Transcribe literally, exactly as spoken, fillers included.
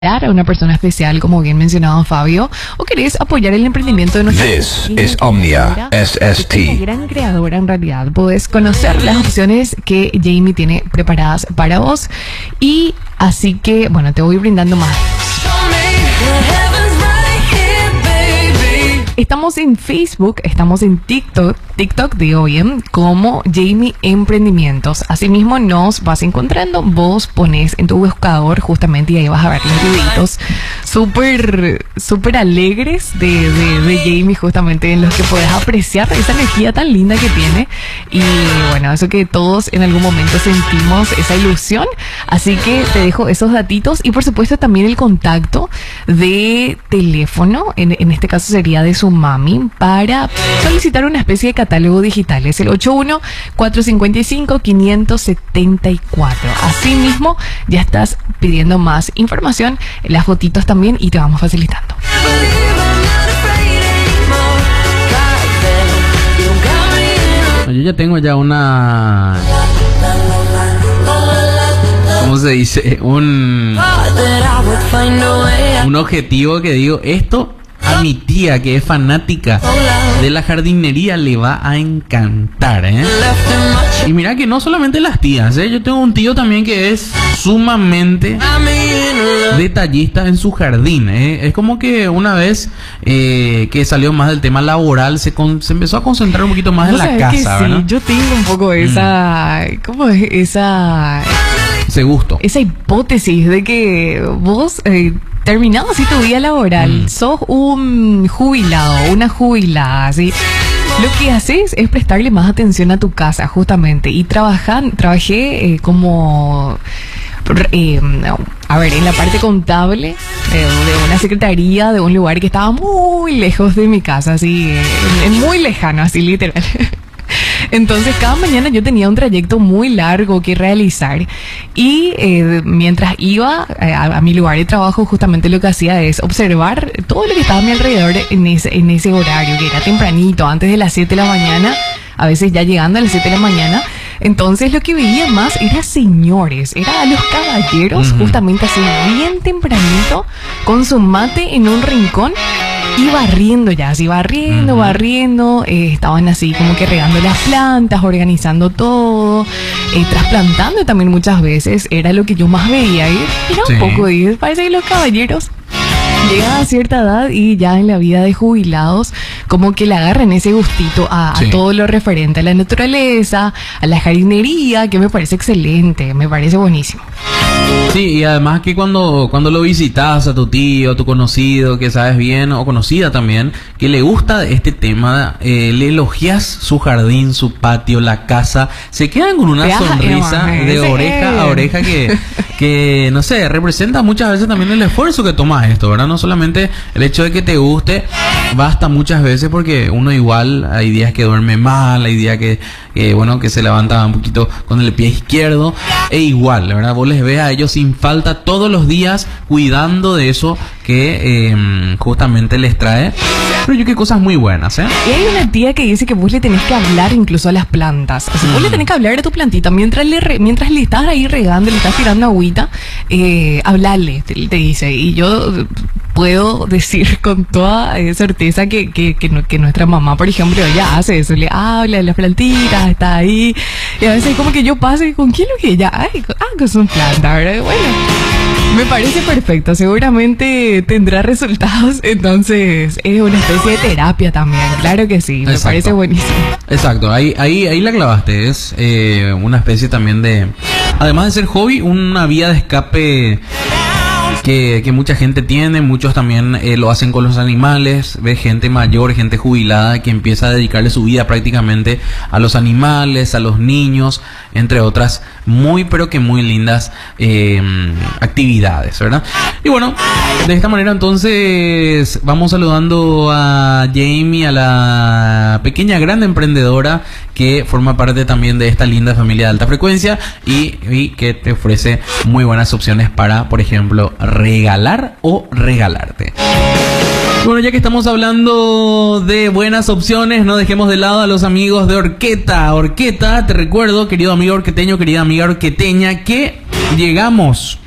a una persona especial, como bien mencionado Fabio, o querés apoyar el emprendimiento de nuestra This is Omnia S S T. Una gran creadora, en realidad podés conocer las opciones que Jamie tiene preparadas para vos, y así que bueno, te voy brindando más. Estamos en Facebook, estamos en TikTok, TikTok digo bien, como Jamie Emprendimientos. Asimismo nos vas encontrando, vos pones en tu buscador justamente y ahí vas a ver los videitos súper, súper alegres de, de, de Jamie, justamente en los que podés apreciar esa energía tan linda que tiene. Y bueno, eso que todos en algún momento sentimos, esa ilusión. Así que te dejo esos datitos y por supuesto también el contacto de teléfono, en, en este caso sería de su mami, para solicitar una especie de catálogo digital. Es el ocho uno, cuatro cinco cinco, cinco siete cuatro. Así mismo ya estás pidiendo más información, las fotitos también, y te vamos facilitando. Yo ya tengo ya una... ¿Cómo se dice? Un... Un objetivo que digo, esto... A mi tía, que es fanática de la jardinería, le va a encantar, ¿eh? Y mira que no solamente las tías, ¿eh? Yo tengo un tío también que es sumamente detallista en su jardín, ¿eh? Es como que una vez eh, que salió más del tema laboral, se, con, se empezó a concentrar un poquito más en la casa, sí, ¿verdad? Yo tengo un poco esa... Mm. ¿Cómo es? Esa... Ese gusto. Esa hipótesis de que vos... Eh, terminado así tu vida laboral, mm. sos un jubilado, una jubilada, así. Lo que haces es prestarle más atención a tu casa, justamente. Y trabajan, trabajé eh, como... Eh, a ver, en la parte contable eh, de una secretaría de un lugar que estaba muy lejos de mi casa, así, eh, muy lejano, así literal. Entonces cada mañana yo tenía un trayecto muy largo que realizar y eh, mientras iba a, a mi lugar de trabajo, justamente lo que hacía es observar todo lo que estaba a mi alrededor en ese, en ese horario, que era tempranito, antes de las siete de la mañana, a veces ya llegando a las siete de la mañana. Entonces lo que veía más era señores, era a los caballeros, uh-huh. justamente así bien tempranito, con su mate en un rincón y barriendo ya, así barriendo, uh-huh. barriendo, eh, estaban así como que regando las plantas, organizando todo, eh, trasplantando también muchas veces, era lo que yo más veía ahí, era sí. un poco, y parece que los caballeros llegan a cierta edad y ya en la vida de jubilados como que le agarran ese gustito a, sí. a todo lo referente a la naturaleza, a la jardinería, que me parece excelente, me parece buenísimo. Sí, y además que cuando, cuando lo visitas a tu tío, a tu conocido, que sabes bien, o conocida también, que le gusta este tema, eh, le elogias su jardín, su patio, la casa, se quedan con una Veaja, sonrisa no, de oreja a oreja que, que, no sé, representa muchas veces también el esfuerzo que tomas esto, ¿verdad? No solamente el hecho de que te guste, basta muchas veces porque uno igual, hay días que duerme mal, hay días que, que bueno, que se levanta un poquito con el pie izquierdo, e igual, ¿verdad? Vos les ves a ellos sin falta todos los días cuidando de eso que eh, justamente les trae, pero yo que cosas muy buenas, ¿eh? Y hay una tía que dice que vos le tenés que hablar incluso a las plantas, o sea, mm. vos le tenés que hablar a tu plantita mientras le re, mientras le estás ahí regando, le estás tirando agüita, eh, hablarle, te, te dice, y yo puedo decir con toda eh, certeza que, que, que, que nuestra mamá, por ejemplo, ella hace eso, le habla a las plantitas, está ahí, y a veces como que yo paso y ¿con quién lo que ella? Ay, ah, que son plantas, ¿verdad? Bueno, me parece perfecto, seguramente tendrá resultados, entonces es una especie de terapia también, claro que sí, me Exacto. parece buenísimo. Exacto, ahí, ahí, ahí la clavaste, es eh, una especie también de, además de ser hobby, una vía de escape que, que mucha gente tiene, muchos también eh, lo hacen con los animales, ves gente mayor, gente jubilada que empieza a dedicarle su vida prácticamente a los animales, a los niños, entre otras muy pero que muy lindas eh, actividades, ¿verdad? Y bueno, de esta manera entonces vamos saludando a Jamie, a la pequeña gran emprendedora que forma parte también de esta linda familia de alta frecuencia y, y que te ofrece muy buenas opciones para, por ejemplo, regalar o regalarte. Bueno, ya que estamos hablando de buenas opciones, no dejemos de lado a los amigos de Orqueta. Orqueta, te recuerdo, querido amigo orqueteño, querida amiga orqueteña, que llegamos